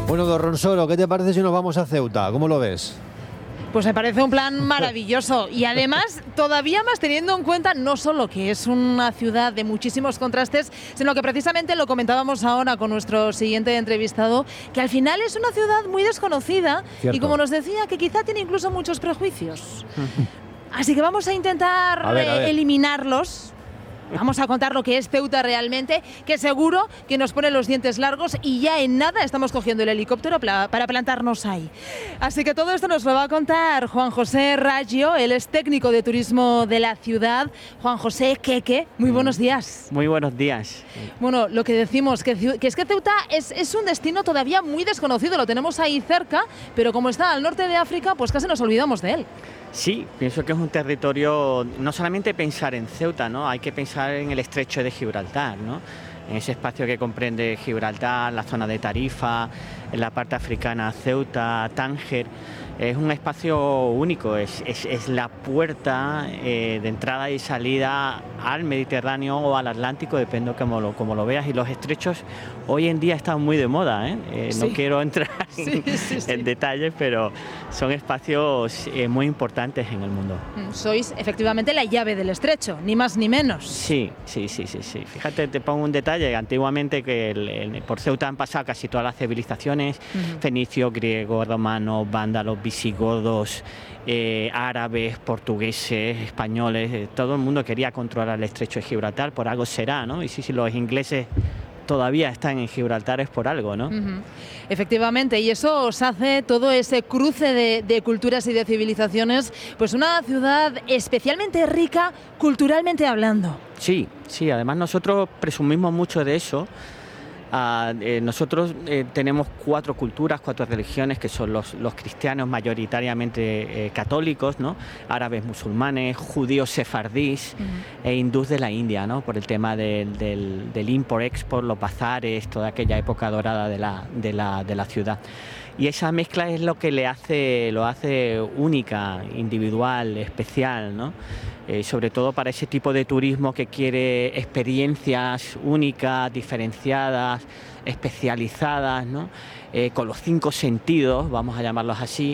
Bueno, don Ronsoro, ¿qué te parece si nos vamos a Ceuta? ¿Cómo lo ves? Pues me parece un plan maravilloso y además todavía más teniendo en cuenta no solo que es una ciudad de muchísimos contrastes, sino que precisamente lo comentábamos ahora con nuestro siguiente entrevistado, que al final es una ciudad muy desconocida. Cierto. Y como nos decía, que quizá tiene incluso muchos prejuicios. Así que vamos a intentar A ver. eliminarlos. Vamos a contar lo que es Ceuta realmente, que seguro que nos pone los dientes largos y ya en nada estamos cogiendo el helicóptero para plantarnos ahí. Así que todo esto nos lo va a contar Juan José Raggio, él es técnico de turismo de la ciudad. Juan José Queque, muy buenos días. Muy buenos días. Bueno, lo que decimos, que es que Ceuta es un destino todavía muy desconocido, lo tenemos ahí cerca, pero como está al norte de África, pues casi nos olvidamos de él. Sí, pienso que es un territorio, no solamente pensar en Ceuta, ¿no? Hay que pensar en el estrecho de Gibraltar, ¿no? En ese espacio que comprende Gibraltar, la zona de Tarifa, en la parte africana Ceuta, Tánger. Es un espacio único, es la puerta de entrada y salida al Mediterráneo o al Atlántico, depende como lo veas. Y los estrechos hoy en día están muy de moda, ¿eh? Sí. No quiero entrar en detalles, pero son espacios muy importantes en el mundo. Sois efectivamente la llave del estrecho, ni más ni menos. Sí. Fíjate, te pongo un detalle. Antiguamente por Ceuta han pasado casi todas las civilizaciones, fenicios, griegos, romanos, vándalos, visigodos, árabes, portugueses, españoles. Todo el mundo quería controlar el estrecho de Gibraltar, por algo será, ¿no? Y si los ingleses todavía están en Gibraltar es por algo, ¿no? Efectivamente, y eso os hace todo ese cruce de culturas y de civilizaciones, pues una ciudad especialmente rica culturalmente hablando. Sí, además nosotros presumimos mucho de eso. Nosotros tenemos 4 culturas, 4 religiones, que son los cristianos mayoritariamente católicos, ¿no? Árabes, musulmanes, judíos sefardíes e hindús de la India, ¿no? Por el tema del import-export, los bazares, toda aquella época dorada de la ciudad. Y esa mezcla es lo que lo hace única, individual, especial, ¿no? Sobre todo para ese tipo de turismo que quiere experiencias únicas, diferenciadas, especializadas, ¿no? Con los 5 sentidos, vamos a llamarlos así.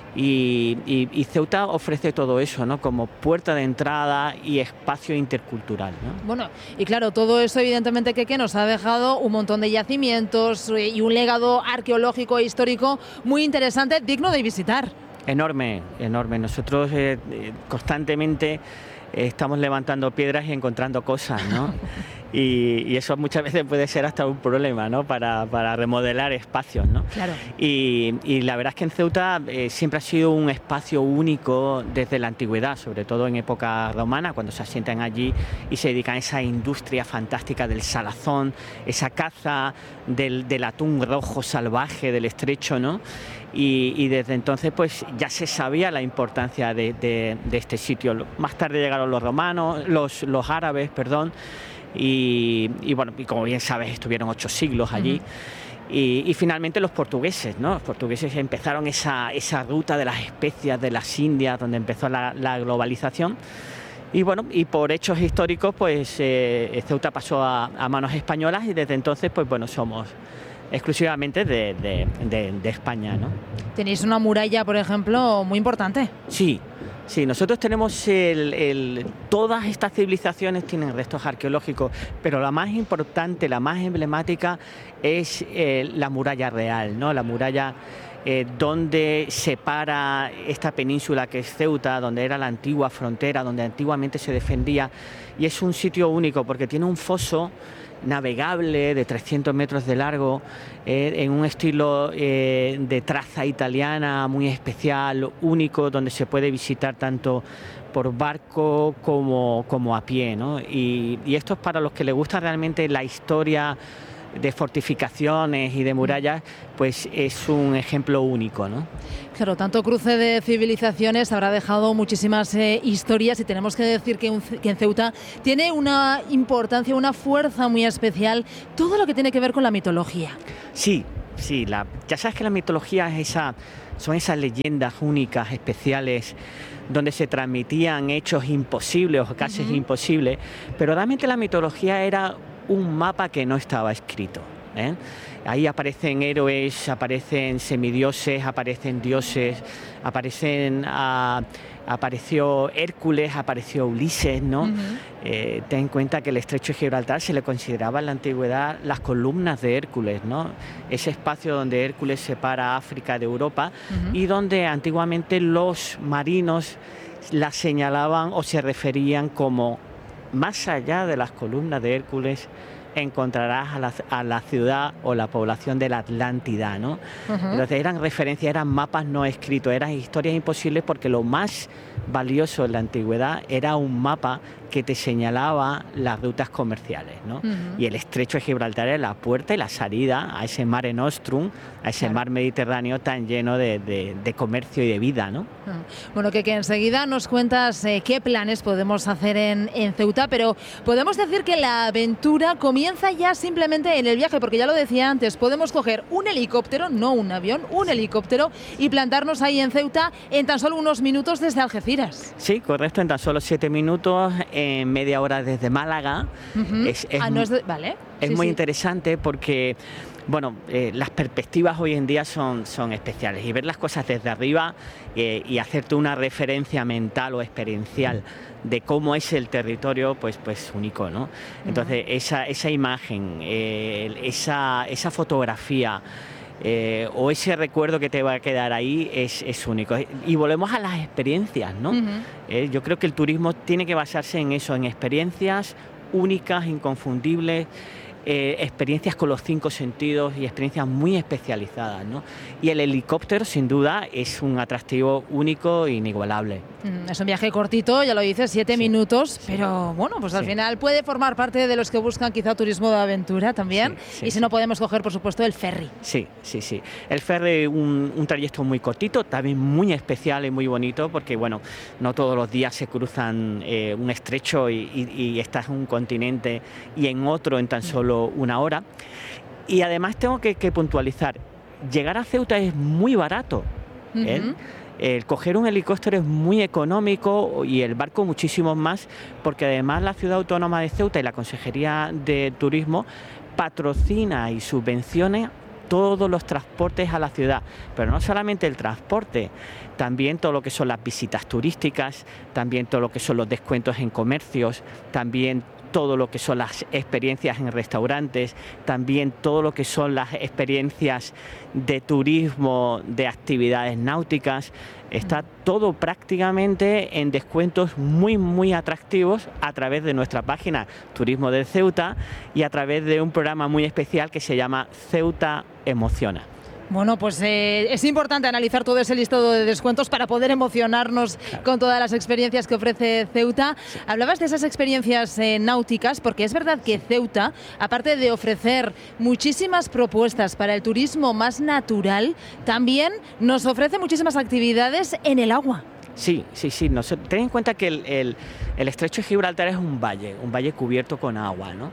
Y Ceuta ofrece todo eso, ¿no? Como puerta de entrada y espacio intercultural, ¿no? Bueno, y claro, todo eso evidentemente que nos ha dejado un montón de yacimientos y un legado arqueológico e histórico muy interesante, digno de visitar. Enorme. Nosotros constantemente estamos levantando piedras y encontrando cosas, ¿no? Y eso muchas veces puede ser hasta un problema, ¿no? Para remodelar espacios, ¿no? Claro. Y la verdad es que en Ceuta siempre ha sido un espacio único desde la antigüedad, sobre todo en época romana, cuando se asientan allí y se dedican a esa industria fantástica del salazón, esa caza del atún rojo salvaje del estrecho, ¿no? Y desde entonces pues ya se sabía la importancia de este sitio. Más tarde llegaron los romanos, los árabes, perdón, y bueno, y como bien sabes, estuvieron 8 siglos allí. Y finalmente los portugueses, ¿no? Los portugueses empezaron esa ruta de las especias de las Indias, donde empezó la globalización. Y bueno, y por hechos históricos, pues Ceuta pasó a manos españolas y desde entonces, pues bueno, somos exclusivamente de España, ¿no? Tenéis una muralla, por ejemplo, muy importante. Sí, nosotros tenemos todas estas civilizaciones tienen restos arqueológicos, pero la más importante, la más emblemática es la muralla real, ¿no? La muralla donde separa esta península que es Ceuta, donde era la antigua frontera, donde antiguamente se defendía, y es un sitio único porque tiene un foso navegable de 300 metros de largo, en un estilo de traza italiana muy especial, único, donde se puede visitar tanto por barco como a pie, ¿no? Y esto es para los que les gusta realmente la historia de fortificaciones y de murallas, pues es un ejemplo único, ¿no? Claro, tanto cruce de civilizaciones habrá dejado muchísimas historias y tenemos que decir que en Ceuta tiene una importancia, una fuerza muy especial, todo lo que tiene que ver con la mitología. Sí, ya sabes que la mitología son esas leyendas únicas, especiales, donde se transmitían hechos imposibles o casi imposibles, pero realmente la mitología era un mapa que no estaba escrito. ¿eh? Ahí aparecen héroes, aparecen semidioses, aparecen dioses, apareció Hércules, apareció Ulises, ¿no? Ten en cuenta que el estrecho de Gibraltar se le consideraba en la antigüedad las columnas de Hércules, ¿no? Ese espacio donde Hércules separa África de Europa y donde antiguamente los marinos la señalaban o se referían como: más allá de las columnas de Hércules encontrarás a la ciudad o la población de la Atlántida, ¿no? Entonces eran referencias, eran mapas no escritos, eran historias imposibles, porque lo más valioso en la antigüedad era un mapa que te señalaba las rutas comerciales, ¿no? Y el estrecho de Gibraltar era la puerta y la salida a ese Mare Nostrum, a ese mar Mediterráneo tan lleno de comercio y de vida, ¿no? Bueno, que enseguida nos cuentas qué planes podemos hacer en Ceuta, pero podemos decir que la aventura comienza ya simplemente en el viaje, porque ya lo decía antes, podemos coger un helicóptero, no un avión, un helicóptero, y plantarnos ahí en Ceuta en tan solo unos minutos desde Algeciras. Sí, correcto, en tan solo 7 minutos, en media hora desde Málaga. Vale. Es muy interesante porque, bueno, las perspectivas hoy en día son especiales, y ver las cosas desde arriba y hacerte una referencia mental o experiencial de cómo es el territorio, pues único, ¿no? Entonces esa imagen, esa fotografía, o ese recuerdo que te va a quedar ahí es único. Y volvemos a las experiencias, ¿no? Yo creo que el turismo tiene que basarse en eso, en experiencias únicas, inconfundibles, experiencias con los 5 sentidos y experiencias muy especializadas, ¿no? Y el helicóptero, sin duda, es un atractivo único e inigualable. Es un viaje cortito, ya lo dices, 7 minutos, pero bueno, pues al final puede formar parte de los que buscan quizá turismo de aventura también, y si no podemos coger, por supuesto, el ferry. Sí. El ferry, un trayecto muy cortito, también muy especial y muy bonito, porque bueno, no todos los días se cruzan un estrecho y estás en un continente y en otro en tan solo una hora. Y además tengo que puntualizar, llegar a Ceuta es muy barato. El coger un helicóptero es muy económico y el barco muchísimo más, porque además la Ciudad Autónoma de Ceuta y la Consejería de Turismo patrocina y subvenciona todos los transportes a la ciudad, pero no solamente el transporte, también todo lo que son las visitas turísticas, también todo lo que son los descuentos en comercios, también todo lo que son las experiencias en restaurantes, también todo lo que son las experiencias de turismo, de actividades náuticas. Está todo prácticamente en descuentos muy, muy atractivos a través de nuestra página Turismo de Ceuta y a través de un programa muy especial que se llama Ceuta Emociona. Bueno, pues es importante analizar todo ese listado de descuentos para poder emocionarnos con todas las experiencias que ofrece Ceuta. Hablabas de esas experiencias náuticas, porque es verdad que Ceuta, aparte de ofrecer muchísimas propuestas para el turismo más natural, también nos ofrece muchísimas actividades en el agua. Sí. Ten en cuenta que el estrecho de Gibraltar es un valle cubierto con agua, ¿no?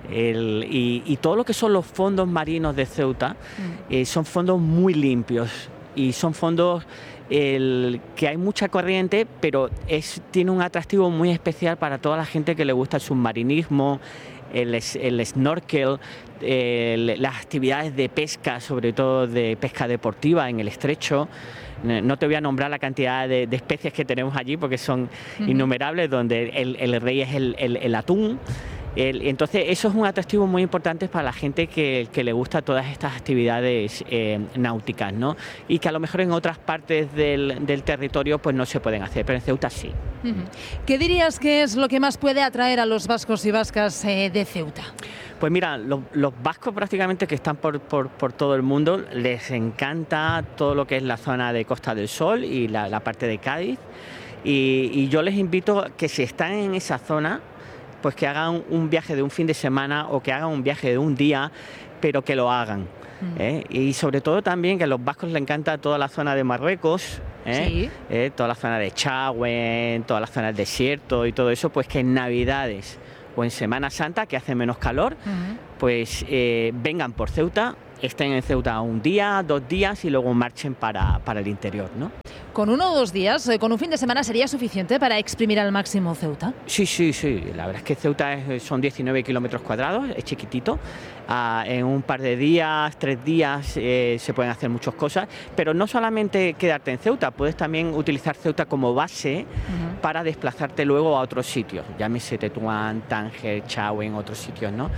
Y todo lo que son los fondos marinos de Ceuta son fondos muy limpios y son fondos que hay mucha corriente, pero tiene un atractivo muy especial para toda la gente que le gusta el submarinismo, el snorkel, las actividades de pesca, sobre todo de pesca deportiva en el estrecho. No te voy a nombrar la cantidad de especies que tenemos allí porque son innumerables, donde el rey es el atún. Entonces eso es un atractivo muy importante para la gente que le gusta todas estas actividades náuticas, ¿no? Y que a lo mejor en otras partes del territorio pues no se pueden hacer, pero en Ceuta sí. ¿Qué dirías que es lo que más puede atraer a los vascos y vascas de Ceuta? Pues mira, los vascos prácticamente que están por todo el mundo les encanta todo lo que es la zona de Costa del Sol y la parte de Cádiz, y yo les invito a que si están en esa zona, pues que hagan un viaje de un fin de semana o que hagan un viaje de un día, pero que lo hagan. Y sobre todo también que a los vascos les encanta toda la zona de Marruecos, toda la zona de Chagüen, toda la zona del desierto y todo eso, pues que en Navidades o en Semana Santa, que hace menos calor, pues vengan por Ceuta, estén en Ceuta un día, 2 días y luego marchen para el interior, ¿no? ¿Con 1 o 2 días, con un fin de semana, sería suficiente para exprimir al máximo Ceuta? Sí. La verdad es que Ceuta son 19 kilómetros cuadrados, es chiquitito. En un par de días, 3 días, se pueden hacer muchas cosas, pero no solamente quedarte en Ceuta, puedes también utilizar Ceuta como base para desplazarte luego a otros sitios, llámese Tetuán, Tánger, Chao, en otros sitios, ¿no?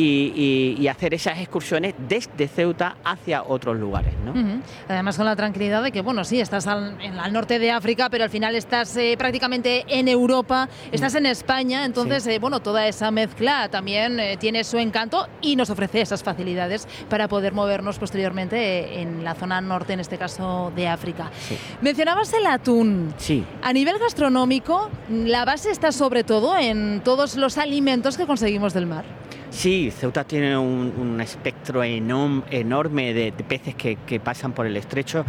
Y hacer esas excursiones desde Ceuta hacia otros lugares, ¿no? Además, con la tranquilidad de que, bueno, sí, estás al norte de África, pero al final estás prácticamente en Europa, estás en España, entonces, bueno, toda esa mezcla también tiene su encanto y nos ofrece esas facilidades para poder movernos posteriormente en la zona norte, en este caso de África. Sí. Mencionabas el atún. Sí. A nivel gastronómico, la base está sobre todo en todos los alimentos que conseguimos del mar. Sí, Ceuta tiene un espectro enorme de peces que pasan por el estrecho.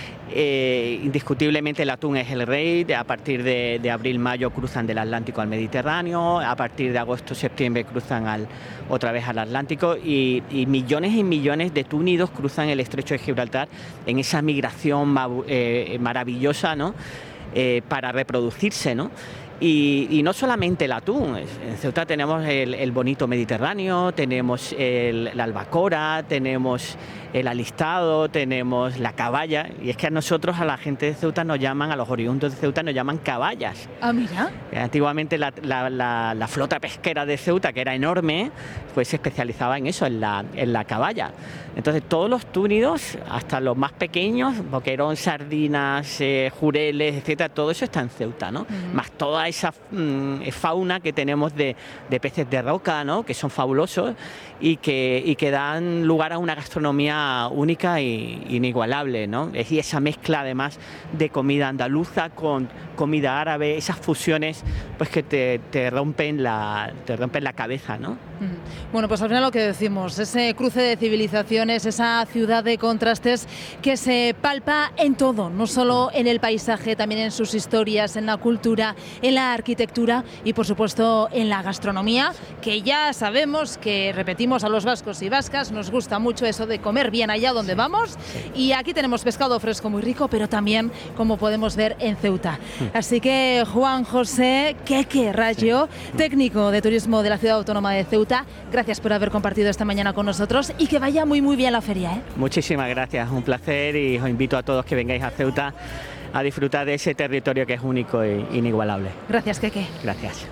Indiscutiblemente el atún es el rey. A partir de abril-mayo cruzan del Atlántico al Mediterráneo, a partir de agosto-septiembre cruzan otra vez al Atlántico y millones y millones de túnidos cruzan el estrecho de Gibraltar en esa migración maravillosa, ¿no? Para reproducirse, ¿no? Y no solamente el atún, en Ceuta tenemos el bonito Mediterráneo, tenemos la albacora, tenemos el alistado, tenemos la caballa, y es que a nosotros, a la gente de Ceuta nos llaman, a los oriundos de Ceuta nos llaman caballas. Ah, mira. Antiguamente la flota pesquera de Ceuta, que era enorme, pues se especializaba en eso, en la caballa. Entonces todos los túnidos, hasta los más pequeños, boquerón, sardinas, jureles, etcétera, todo eso está en Ceuta, ¿no? Más toda esa fauna que tenemos de peces de roca, ¿no? Que son fabulosos y que dan lugar a una gastronomía única e inigualable, ¿no? Y esa mezcla además de comida andaluza con comida árabe, esas fusiones pues que te rompen la cabeza, ¿no? Bueno, pues al final lo que decimos, ese cruce de civilizaciones, esa ciudad de contrastes que se palpa en todo, no solo en el paisaje, también en sus historias, en la cultura, en la arquitectura y por supuesto en la gastronomía, que ya sabemos que, repetimos, a los vascos y vascas nos gusta mucho eso de comer bien allá donde vamos, y aquí tenemos pescado fresco muy rico, pero también, como podemos ver, en Ceuta. Así que Juan José Queque Rayo, técnico de turismo de la Ciudad Autónoma de Ceuta, gracias por haber compartido esta mañana con nosotros y que vaya muy muy bien la feria, ¿eh? Muchísimas gracias, un placer, y os invito a todos que vengáis a Ceuta a disfrutar de ese territorio que es único e inigualable. Gracias, Queque. Gracias.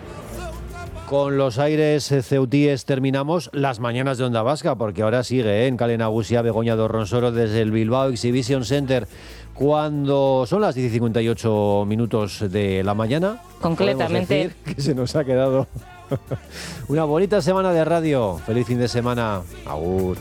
Con los aires ceutíes terminamos las mañanas de Onda Vasca, porque ahora sigue en Kale Nagusia Begoña Dorronsoro desde el Bilbao Exhibition Center. Cuando son las 10:58 de la mañana, concretamente, podemos decir que se nos ha quedado una bonita semana de radio. Feliz fin de semana. Agur.